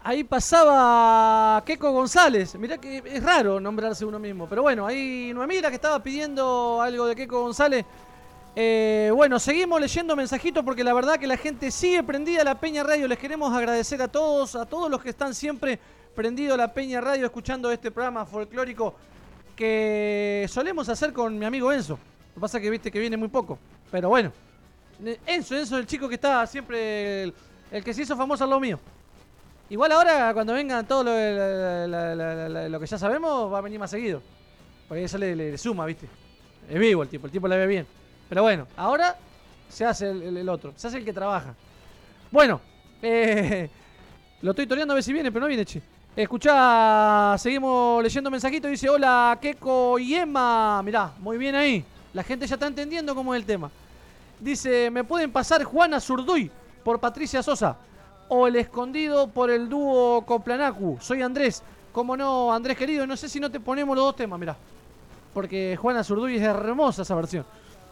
Ahí pasaba Keco González. Mirá que es raro nombrarse uno mismo. Pero bueno, ahí Noemira que estaba pidiendo algo de Keco González. Bueno, seguimos leyendo mensajitos porque la verdad que la gente sigue prendida a la Peña Radio. Les queremos agradecer a todos los que están siempre prendidos a la Peña Radio escuchando este programa folclórico que solemos hacer con mi amigo Enzo. Lo que pasa es que viste que viene muy poco. Pero bueno, Enzo es el chico que está siempre, el que se hizo famoso al lado mío. Igual ahora, cuando vengan todo lo que ya sabemos, va a venir más seguido. Porque eso le suma, ¿viste? Es vivo el tipo la ve bien. Pero bueno, ahora se hace el otro, se hace el que trabaja. Bueno, lo estoy toreando a ver si viene, pero no viene, che. Escuchá, seguimos leyendo mensajitos. Dice, hola, Keco y Emma. Mirá, muy bien ahí. La gente ya está entendiendo cómo es el tema. Dice, ¿me pueden pasar Juana Zurduy por Patricia Sosa? O El Escondido por el dúo Coplanacu. Soy Andrés. ¿Cómo no, Andrés querido? No sé si no te ponemos los dos temas, mirá. Porque Juana Zurduy es hermosa esa versión.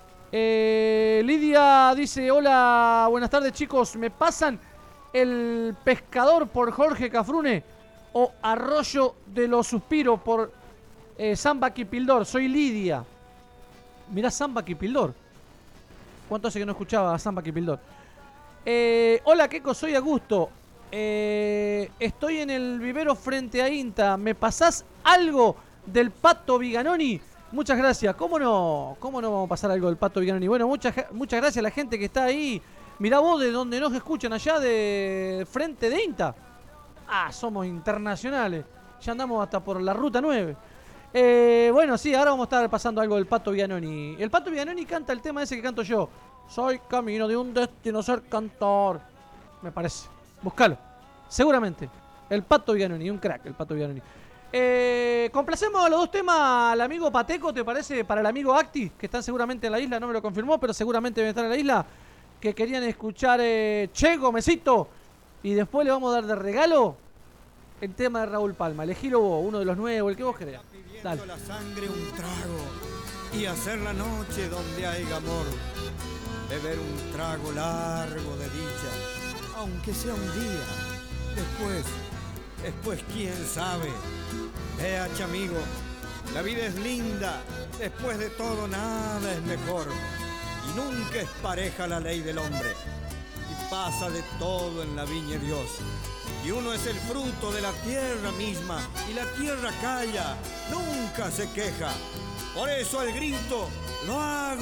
Lidia dice, hola, buenas tardes chicos. ¿Me pasan El Pescador por Jorge Cafrune? O Arroyo de los Suspiros por Samba Kipildor? Soy Lidia. Mirá Samba Kipildor. ¿Cuánto hace que no escuchaba a Samba Kipildor? Hola Keco, soy Augusto. Estoy en el vivero frente a INTA. ¿Me pasás algo del Pato Viganoni? Muchas gracias. ¿Cómo no vamos a pasar algo del Pato Viganoni? Bueno, muchas gracias a la gente que está ahí. Mirá vos de donde nos escuchan, allá de frente de INTA. Ah, somos internacionales. Ya andamos hasta por la ruta 9. Bueno, sí, ahora vamos a estar pasando algo del Pato Viganoni. El Pato Viganoni canta el tema ese que canto yo. Soy camino de un destino ser cantor. Me parece. Búscalo. Seguramente. El Pato Viganoni, un crack, el Pato Viganoni. Complacemos los dos temas al amigo Pateco, ¿te parece? Para el amigo Acti, que están seguramente en la isla, no me lo confirmó, pero seguramente deben estar en la isla. Que querían escuchar Che Gomecito. Y después le vamos a dar de regalo el tema de Raúl Palma. Elegilo vos, uno de los nuevos, el que vos querés. Dale. La sangre un trago y hacer la noche donde haya amor. Beber un trago largo de dicha, aunque sea un día. Después quién sabe. Vea, chamigo, la vida es linda. Después de todo nada es mejor. Y nunca es pareja la ley del hombre. Y pasa de todo en la viña de Dios. Y uno es el fruto de la tierra misma. Y la tierra calla, nunca se queja. Por eso al grito lo hago